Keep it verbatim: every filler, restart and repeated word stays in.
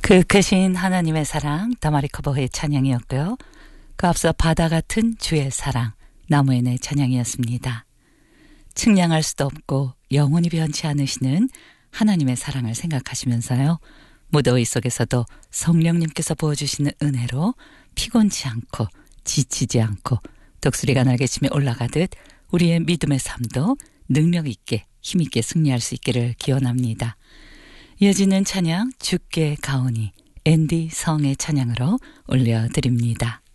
그 크신 하나님의 사랑 다마리 커버의 찬양이었고요. 그 앞서 바다 같은 주의 사랑 나무엔의 찬양이었습니다. 측량할 수도 없고 영원히 변치 않으시는 하나님의 사랑을 생각하시면서요. 무더위 속에서도 성령님께서 부어주시는 은혜로 피곤치 않고 지치지 않고 독수리가 날개치며 올라가듯 우리의 믿음의 삶도 능력 있게 힘 있게 승리할 수 있기를 기원합니다. 이어지는 찬양 주께 가오니 앤디 성의 찬양으로 올려드립니다.